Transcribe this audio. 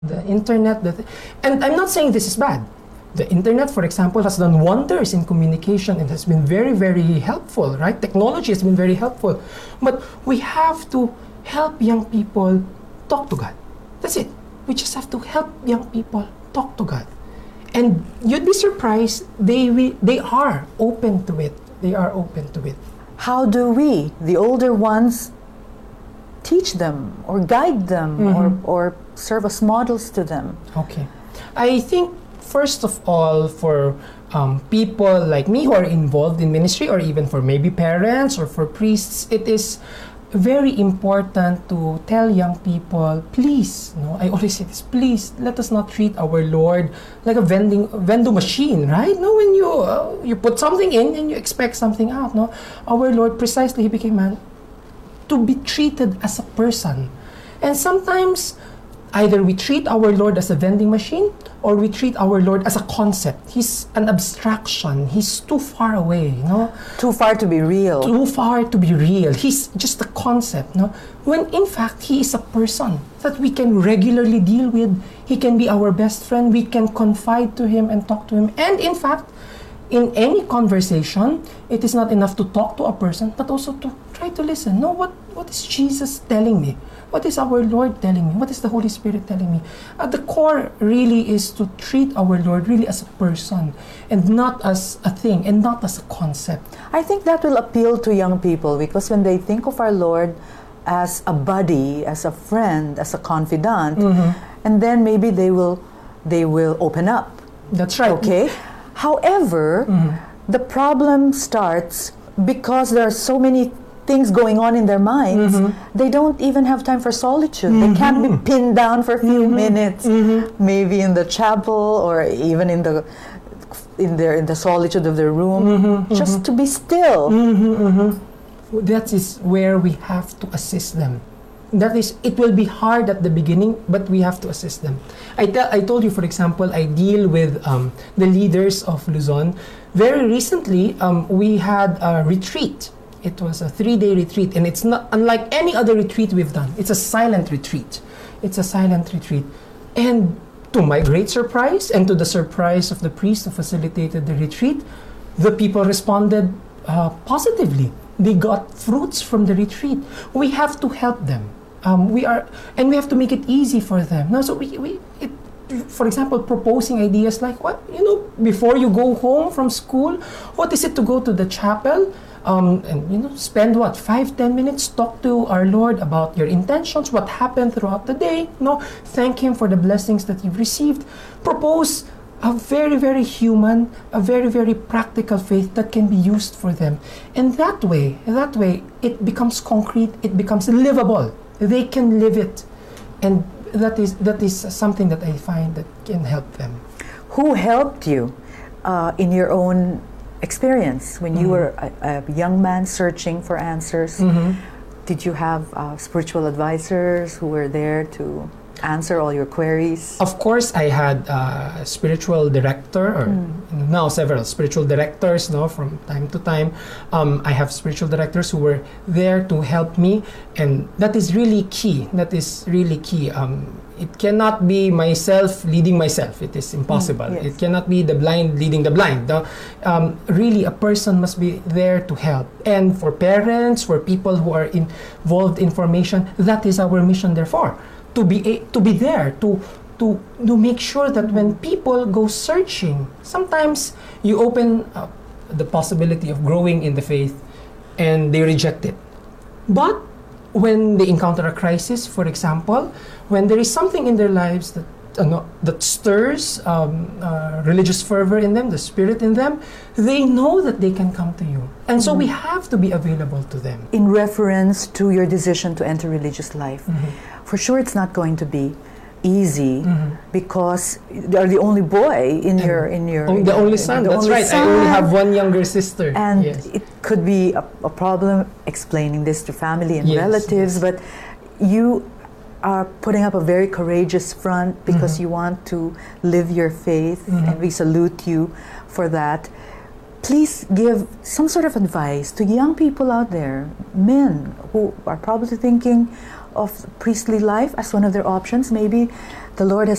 The internet, and I'm not saying this is bad. The internet, for example, has done wonders in communication and has been very, very helpful, right? Technology has been very helpful. But we have to help young people talk to God. That's it. We just have to help young people talk to God. And you'd be surprised, they are open to it. They are open to it. How do we, the older ones, teach them or guide them or serve as models to them? Okay. I think, first of all, for people like me who are involved in ministry, or even for maybe parents or for priests, it is very important to tell young people, please, I always say this, please, let us not treat our Lord like a vending machine, right? No, when you put something in and you expect something out, no? Our Lord, precisely, He became man to be treated as a person. And sometimes, either we treat our Lord as a vending machine, or we treat our Lord as a concept. He's an abstraction. He's too far away, Too far to be real. Too far to be real. He's just a concept, When in fact, He is a person that we can regularly deal with. He can be our best friend. We can confide to Him and talk to Him. And in fact, in any conversation, it is not enough to talk to a person, but also to try to listen. No, what is Jesus telling me? What is our Lord telling me? What is the Holy Spirit telling me? At the core really is to treat our Lord really as a person and not as a thing and not as a concept. I think that will appeal to young people, because when they think of our Lord as a buddy, as a friend, as a confidant, and then maybe they will open up. That's right. Okay? However, the problem starts because there are so many things going on in their minds. They don't even have time for solitude. They can't be pinned down for a few minutes, maybe in the chapel or even in the solitude of their room, just to be still. That is where we have to assist them. It will be hard at the beginning, but we have to assist them. I told you, for example, I deal with the leaders of Luzon. Very recently, we had a retreat. It was a 3-day retreat, and it's not unlike any other retreat we've done. It's a silent retreat. And to my great surprise, and to the surprise of the priest who facilitated the retreat, the people responded positively. They got fruits from the retreat. We have to help them. We have to make it easy for them. Now, so for example, proposing ideas like, before you go home from school, what is it to go to the chapel? And spend 5-10 minutes, talk to our Lord about your intentions, what happened throughout the day, thank Him for the blessings that you've received. Propose a very, very human, a very, very practical faith that can be used for them. And that way, it becomes concrete, it becomes livable. They can live it. And that is something that I find that can help them. Who helped you in your own experience when you were a young man searching for answers? Did you have spiritual advisors who were there to answer all your queries? Of course, I had a spiritual director, or now several spiritual directors, from time to time. I have spiritual directors who were there to help me, and that is really key. It cannot be myself leading myself. It is impossible. Yes. It cannot be the blind leading the blind. Really, a person must be there to help. And for parents, for people who are involved in formation, that is our mission, therefore. To be there, to make sure that when people go searching, sometimes you open up the possibility of growing in the faith and they reject it. But when they encounter a crisis, for example, when there is something in their lives that stirs religious fervor in them, the spirit in them, they know that they can come to you. And so we have to be available to them. In reference to your decision to enter religious life, for sure it's not going to be easy because you're the only boy in your the only son. That's right. I only have one younger sister, and it could be a problem explaining this to family and relatives. But you are putting up a very courageous front because you want to live your faith, and we salute you for that. Please give some sort of advice to young people out there, men who are probably thinking, of priestly life as one of their options. Maybe the Lord has